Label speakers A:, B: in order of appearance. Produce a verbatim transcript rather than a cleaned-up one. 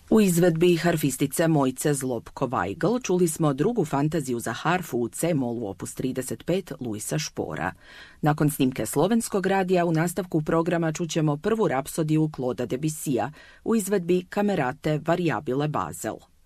A: U izvedbi harfistice Mojce Zlobko-Weigl čuli smo drugu fantaziju za harfu u C-molu opus trideset pet Luisa Špora. Nakon snimke slovenskog radija u nastavku programa čućemo prvu rapsodiju Clauda Debussija u izvedbi Kamerate Variabile Basel.